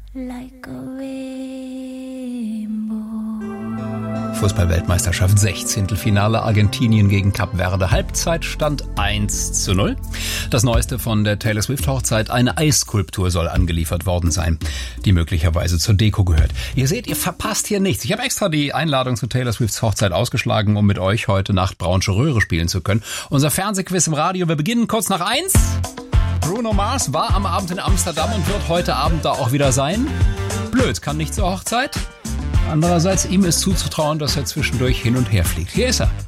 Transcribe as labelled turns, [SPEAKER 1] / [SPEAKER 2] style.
[SPEAKER 1] like a rainbow.
[SPEAKER 2] Fußball-Weltmeisterschaft, 16. Finale, Argentinien gegen Kap Verde, Halbzeitstand 1:0. Das Neueste von der Taylor Swift-Hochzeit, eine Eisskulptur soll angeliefert worden sein, die möglicherweise zur Deko gehört. Ihr seht, ihr verpasst hier nichts. Ich habe extra die Einladung zu Taylor Swifts Hochzeit ausgeschlagen, um mit euch heute Nacht Braunsche Röhre spielen zu können. Unser Fernsehquiz im Radio, wir beginnen kurz nach 1. Bruno Mars war am Abend in Amsterdam und wird heute Abend da auch wieder sein. Blöd, kann nicht zur Hochzeit. Andererseits, ihm ist zuzutrauen, dass er zwischendurch hin und her fliegt. Hier ist er.